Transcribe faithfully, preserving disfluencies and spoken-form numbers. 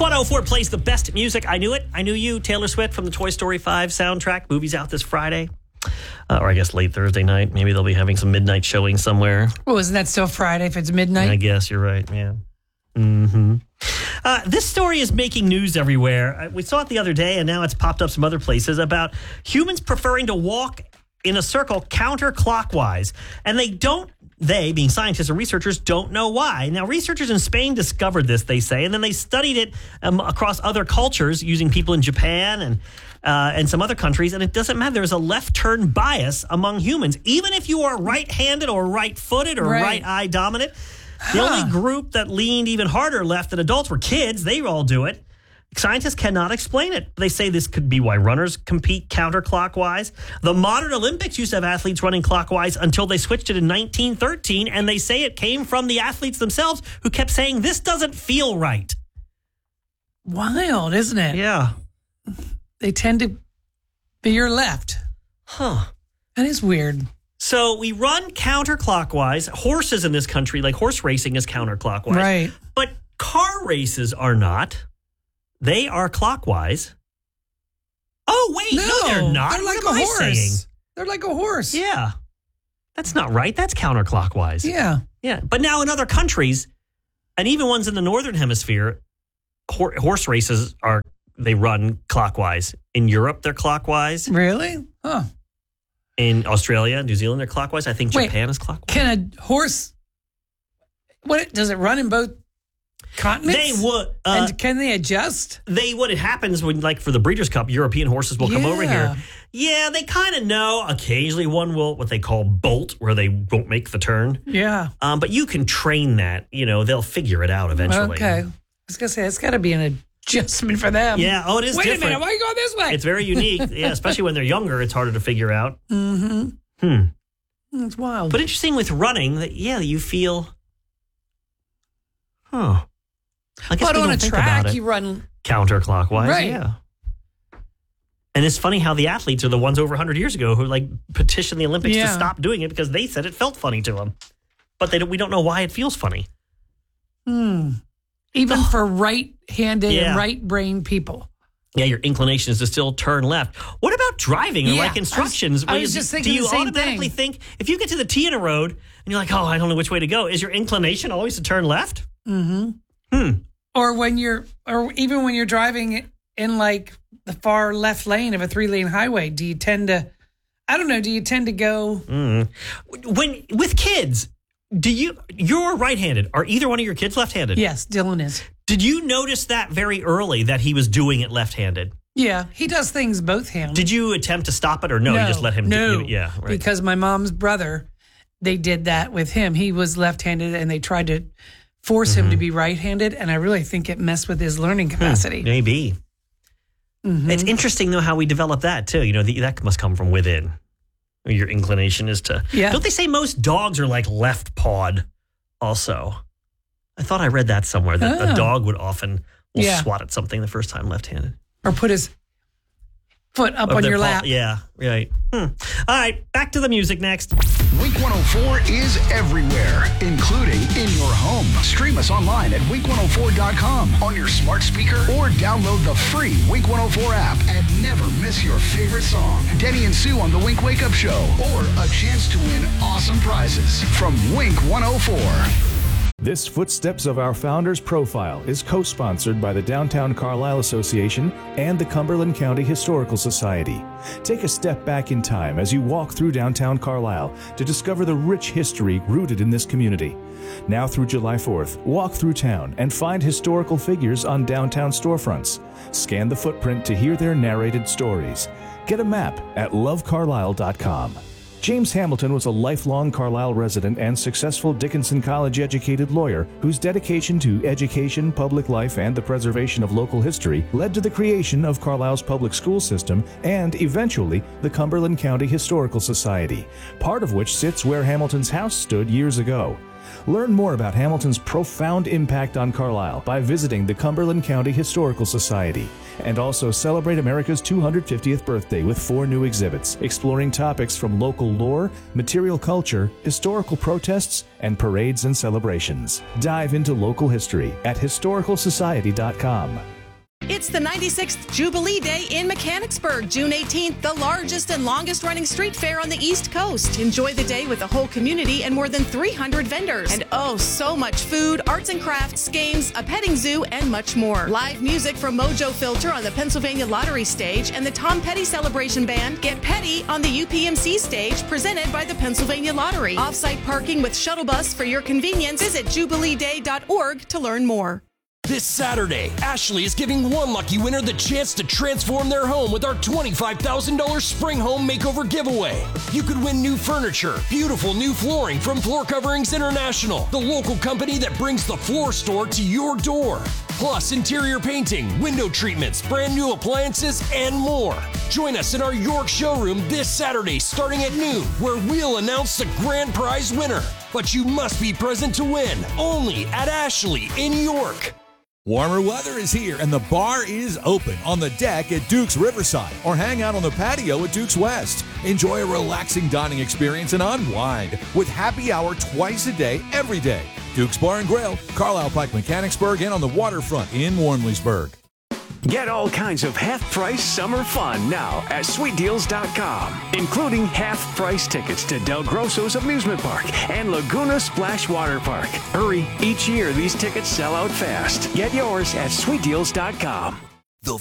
one oh four plays the best music. I Knew It. I Knew You. Taylor Swift from the Toy Story five soundtrack. Movie's out this Friday. Uh, or I guess late Thursday night. Maybe they'll be having some midnight showing somewhere. Oh, isn't that still Friday if it's midnight? I guess you're right, yeah. Mm-hmm. Uh, this story is making news everywhere. Uh, we saw it the other day, and now it's popped up some other places about humans preferring to walk in a circle counterclockwise. And they don't, they, being scientists and researchers, don't know why. Now, researchers in Spain discovered this, they say, and then they studied it um, across other cultures using people in Japan and Uh, and some other countries, and it doesn't matter. There's a left turn bias among humans. Even if you are right-handed or right-footed or Right. right-eye dominant, the Huh. only group that leaned even harder left than adults were kids. They all do it. Scientists cannot explain it. They say this could be why runners compete counterclockwise. The modern Olympics used to have athletes running clockwise until they switched it in nineteen thirteen, and they say it came from the athletes themselves who kept saying, this doesn't feel right. Wild, isn't it? Yeah. They tend to be your left. Huh. That is weird. So we run counterclockwise. Horses in this country, like horse racing, is counterclockwise. Right. But car races are not. They are clockwise. Oh, wait. No, No, they're not. They're like What am a I horse. saying? They're like a horse. Yeah. That's not right. That's counterclockwise. Yeah. Yeah. But now in other countries, and even ones in the northern hemisphere, hor- horse races are, they run clockwise. In Europe, they're clockwise. Really? Huh. In Australia, New Zealand, they're clockwise. I think Wait, Japan is clockwise. Can a horse, what, does it run in both continents? They would. Uh, and can they adjust? They what it happens when, like for the Breeders' Cup, European horses will come over Yeah. here. Yeah, they kind of know. Occasionally, one will what they call bolt, where they won't make the turn. Yeah. Um, but you can train that. You know, they'll figure it out eventually. Okay. I was going to say, it's got to be an adjustment for them. Yeah. Oh, it is Wait different. a minute. Why are you going this way? It's very unique. Yeah, especially when they're younger, it's harder to figure out. Mm-hmm. Hmm. It's wild. But interesting with running that yeah, you feel. Huh. I guess but we on don't a think track, about it. you run. Counterclockwise, Right. yeah. And it's funny how the athletes are the ones over one hundred years ago who like petitioned the Olympics Yeah. to stop doing it because they said it felt funny to them. But they don't, we don't know why it feels funny. Hmm. Even for right-handed Yeah. and right-brained people. Yeah, your inclination is to still turn left. What about driving or Yeah, like instructions? I was- I Where was you- just thinking Do you the same automatically thing. think, if you get to the T in a road and you're like, oh, I don't know which way to go, is your inclination always to turn left? Mm-hmm. Hmm. Or when you're, or even when you're driving in like the far left lane of a three-lane highway, do you tend to, I don't know, do you tend to go? Mm. When with kids, do you, you're right-handed. Are either one of your kids left-handed? Yes, Dylan is. Did you notice that very early that he was doing it left-handed? Yeah, he does things both hands. Did you attempt to stop it or no? you just let him no, do it? Yeah, right. Because my mom's brother, they did that with him. He was left-handed, and they tried to force Mm-hmm. him to be right-handed, and I really think it messed with his learning capacity. Maybe. Mhm. It's interesting, though, how we develop that, too. You know, the, that must come from within. Your inclination is to... Yeah. Don't they say most dogs are like left-pawed also? I thought I read that somewhere, that Oh. a dog would often will Yeah. swat at something the first time left-handed. Or put his foot up Of on their your paw- lap. Yeah, right. Hmm. All right, back to the music next. Wink one oh four is everywhere, including in your home. Stream us online at wink one oh four dot com on your smart speaker or download the free Wink one oh four app and never miss your favorite song. Denny and Sue on the Wink Wake Up Show or a chance to win awesome prizes from Wink one oh four. This Footsteps of Our Founders profile is co-sponsored by the Downtown Carlisle Association and the Cumberland County Historical Society. Take a step back in time as you walk through downtown Carlisle to discover the rich history rooted in this community. Now through July fourth, walk through town and find historical figures on downtown storefronts. Scan the footprint to hear their narrated stories. Get a map at love carlisle dot com. James Hamilton was a lifelong Carlisle resident and successful Dickinson College-educated lawyer whose dedication to education, public life, and the preservation of local history led to the creation of Carlisle's public school system and, eventually, the Cumberland County Historical Society, part of which sits where Hamilton's house stood years ago. Learn more about Hamilton's profound impact on Carlisle by visiting the Cumberland County Historical Society. And also celebrate America's two hundred fiftieth birthday with four new exhibits exploring topics from local lore, material culture, historical protests, and parades and celebrations. Dive into local history at historical society dot com. It's the ninety-sixth Jubilee Day in Mechanicsburg, June eighteenth, the largest and longest running street fair on the East Coast. Enjoy the day with the whole community and more than three hundred vendors. And oh, so much food, arts and crafts, games, a petting zoo, and much more. Live music from Mojo Filter on the Pennsylvania Lottery stage and the Tom Petty Celebration Band. Get Petty on the U P M C stage, presented by the Pennsylvania Lottery. Off-site parking with shuttle bus for your convenience. Visit jubilee day dot org to learn more. This Saturday, Ashley is giving one lucky winner the chance to transform their home with our twenty-five thousand dollars Spring Home Makeover giveaway. You could win new furniture, beautiful new flooring from Floor Coverings International, the local company that brings the floor store to your door. Plus interior painting, window treatments, brand new appliances, and more. Join us in our York showroom this Saturday starting at noon, where we'll announce the grand prize winner. But you must be present to win, only at Ashley in York. Warmer weather is here and the bar is open on the deck at Duke's Riverside, or hang out on the patio at Duke's West. Enjoy a relaxing dining experience and unwind with happy hour twice a day, every day. Duke's Bar and Grill, Carlisle Pike Mechanicsburg, and on the waterfront in Warmleysburg. Get all kinds of half-price summer fun now at sweet deals dot com, including half-price tickets to Del Grosso's Amusement Park and Laguna Splash Water Park. Hurry, each year these tickets sell out fast. Get yours at sweet deals dot com.